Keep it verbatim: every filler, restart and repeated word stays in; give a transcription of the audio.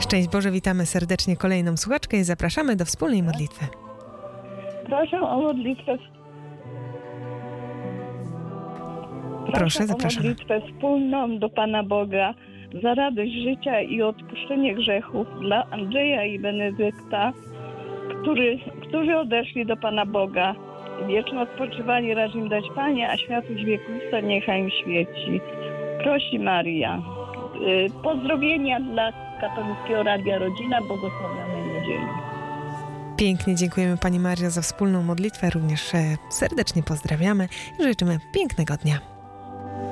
Szczęść Boże, witamy serdecznie kolejną słuchaczkę i zapraszamy do wspólnej modlitwy. Proszę o modlitwę. Proszę, Proszę, o zapraszamy. modlitwę wspólną do Pana Boga za radość życia i odpuszczenie grzechów dla Andrzeja i Benedykta, który, którzy odeszli do Pana Boga. Wieczne odpoczywanie racz im dać, Panie, a światłość wiekuista niechaj im świeci. Prosi Maria. Yy, pozdrowienia dla Katolickiego Radia Rodzina, błogosławionej niedzieli. Pięknie dziękujemy Pani Mario za wspólną modlitwę, również serdecznie pozdrawiamy i życzymy pięknego dnia.